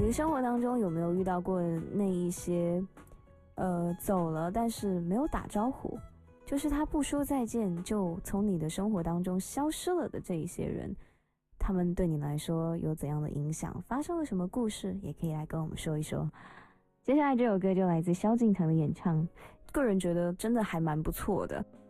的生活当中有没有遇到过那一些走了但是没有打招呼，就是他不说再见就从你的生活当中消失了的这一些人，他们对你来说有怎样的影响，发生了什么故事，也可以来跟我们说一说。接下来这首歌就来自萧敬腾的演唱，个人觉得真的还蛮不错的。